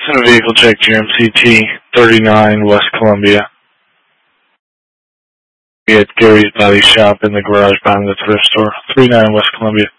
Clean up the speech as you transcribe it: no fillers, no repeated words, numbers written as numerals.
Center vehicle check GMCT 39 West Columbia. Be at Gary's Body Shop in the garage behind the thrift store. 39 West Columbia.